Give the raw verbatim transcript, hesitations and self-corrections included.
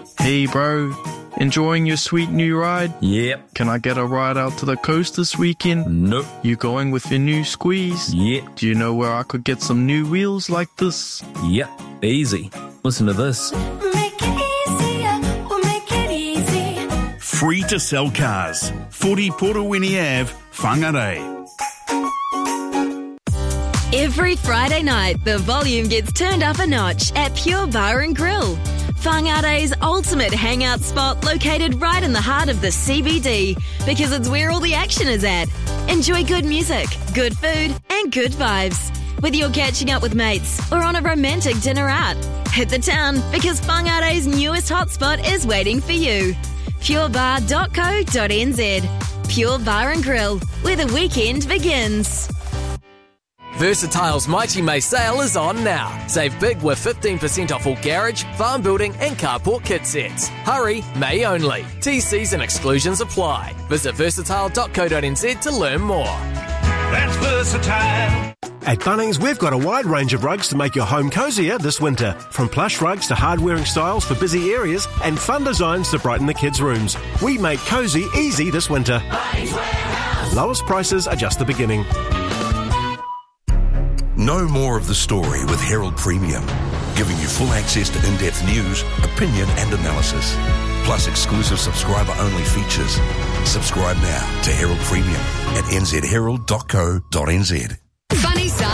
Hey bro, enjoying your sweet new ride? Yep. Can I get a ride out to the coast this weekend? Nope. You going with your new squeeze? Yep. Do you know where I could get some new wheels like this? Yep. Easy. Listen to this. Make it easier, we'll make it easy. Free to sell cars. forty Portawini Ave, Whangarei. Every Friday night, the volume gets turned up a notch at Pure Bar and Grill. Whangare's ultimate hangout spot located right in the heart of the C B D because it's where all the action is at. Enjoy good music, good food and good vibes. Whether you're catching up with mates or on a romantic dinner out, hit the town because Whangare's newest hotspot is waiting for you. pure bar dot co dot n z. Pure Bar and Grill, where the weekend begins. Versatile's Mighty May sale is on now. Save big with fifteen percent off all garage, farm building and carport kit sets. Hurry, May only. T Cs and exclusions apply. Visit versatile dot co dot n z to learn more. That's Versatile. At Bunnings, we've got a wide range of rugs to make your home cozier this winter. From plush rugs to hard-wearing styles for busy areas and fun designs to brighten the kids' rooms. We make cosy easy this winter. Lowest prices are just the beginning. Know more of the story with Herald Premium, giving you full access to in-depth news, opinion and analysis, plus exclusive subscriber-only features. Subscribe now to Herald Premium at n z herald dot co dot n z. Funny side.